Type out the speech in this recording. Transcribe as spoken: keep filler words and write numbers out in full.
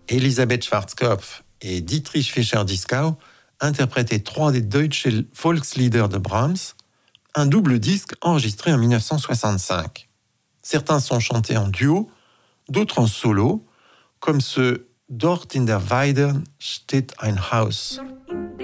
Elisabeth Schwarzkopf et Dietrich Fischer-Dieskau interprétaient trois des Deutsche Volkslieder de Brahms, un double disque enregistré en dix-neuf cent soixante-cinq. Certains sont chantés en duo, d'autres en solo, comme ce Dort in der Weide steht ein Haus.